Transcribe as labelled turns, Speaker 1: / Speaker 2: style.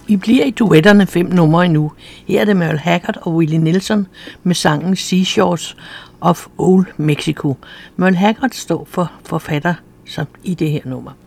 Speaker 1: Vi bliver i duetterne 5 numre endnu. Her er det Merle Haggard og Willie Nelson med sangen Seashores of Old Mexico. Merle Haggard står for forfatter som i det her nummer.